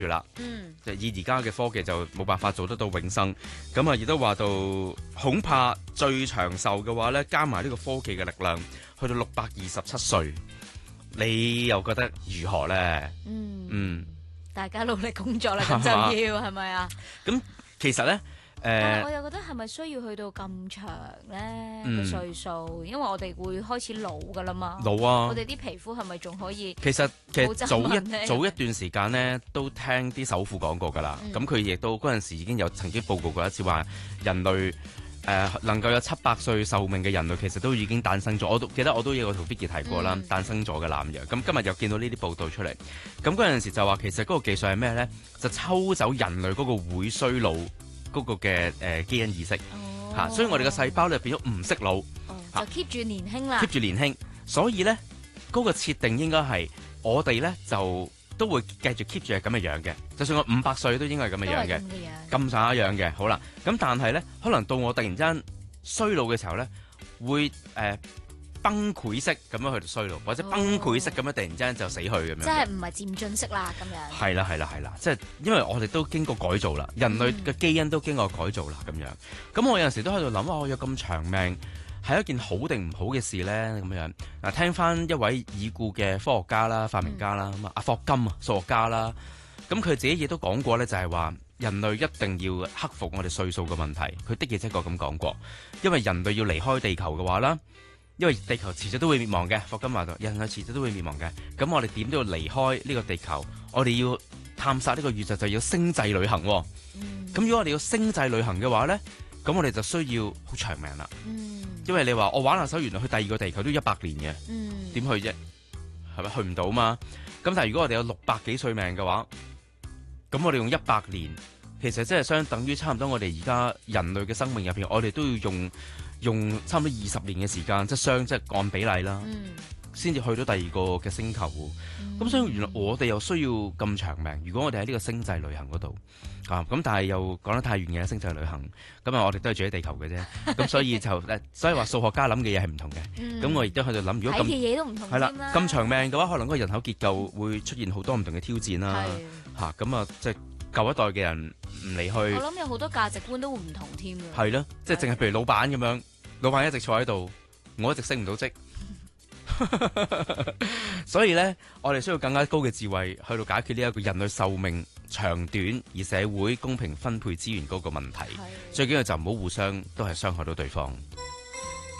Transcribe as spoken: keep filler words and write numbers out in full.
啦。 嗯， 就以而家嘅科技就冇辦法做得到永生。咁啊，亦都話到恐怕最長壽嘅話咧，加埋呢個科技嘅力量，去到六百二十七歲，你又覺得如何咧？ 嗯嗯， 大家努力工作啦，咁就要係咪啊？ 咁其實咧。誒但係我又覺得係咪需要去到咁長咧嗯個歲數？因為我哋會開始老噶啦嘛。 老啊我！哋啲皮膚係咪仲可以？ 其實其實早冇皺紋呢一早一段時間咧，都聽啲首富講過㗎啦。 嗯咁佢亦都嗰陣時已經有曾經報告過一次話，人類誒、呃、能夠有七百歲壽命嘅人類，其實都已經誕生咗。我都記得我都有個同 Vicky 提過啦， 嗯誕生咗嘅南洋。咁今日又見到呢啲報道出嚟。咁嗰陣時就話其實嗰個技術係咩咧？就抽走人類嗰個會衰老嗰個嘅誒、呃、基因意識嚇、 哦所以我哋嘅細胞咧變咗唔識老。 哦就 keep 住年輕啦 keep。住年輕，所以咧嗰、個設定應該係我哋咧就都會繼續 keep 住係咁嘅樣嘅，就算我五百歲都應該係咁嘅樣嘅， 都係咁嘅樣。 咁上下樣嘅。好啦，咁但係咧，可能到我突然間衰老嘅時候咧，會誒、呃崩潰式咁樣去到衰老，或者崩潰式咁樣突然之間就死去咁樣。 即係唔係漸進式啦咁樣。 係啦係啦係啦，即係因為我哋都經過改造啦，人類嘅基因都經過改造啦咁樣。咁我有陣時都喺度諗，啊我有咁長命係一件好定唔好嘅事咧咁樣。嗱，聽翻一位已故嘅科學家啦、發明家啦，咁啊阿霍金啊，數學家啦，咁佢自己亦都講過咧，就係話人類一定要克服我哋歲數嘅問題。佢的而且確咁講過，因為人類要離開地球嘅話啦。因為地球遲早都會滅亡嘅，霍金話到，人類遲早都會滅亡嘅。咁我哋點都要離開呢個地球，我哋要探索呢個宇宙，就要星際旅行。咁、 嗯如果我哋要星際旅行嘅話咧，咁我哋就需要好長命啦。 嗯因為你話我玩下手，原來去第二個地球都一百年嘅， 嗯點去啫？係咪去唔到嘛？咁但係如果我哋有六百幾歲命嘅話，咁我哋用一百年，其實即係相等於差唔多我哋而家人類嘅生命入邊，我哋都要用。用差唔多二十年嘅時間，即係相即係按比例啦， 嗯先至去到第二個嘅星球。咁、 嗯所以原來我哋又需要咁長命。如果我哋喺呢個星際旅行嗰度啊，咁但係又講得太遠嘅星際旅行，咁啊我哋都係住喺地球嘅啫。咁所以就誒，所以話數學家諗嘅嘢係唔同嘅。咁、 嗯我亦都喺度諗，如果睇嘅咁嘢都唔同係啦添啦， 咁長命嘅話，可能嗰個人口結構會出現好多唔同嘅挑戰啦。 係嚇咁啊，即係舊一代嘅人唔離去， 我諗有好多價值觀都會唔同添嘅。 係咯，即係淨係譬如老闆咁樣。老闆一直坐喺度，我一直升唔到職，所以咧，我哋需要更加高嘅智慧去到解決呢一個人類壽命長短而社會公平分配資源嗰個問題。最緊要就唔好互相都係傷害到對方。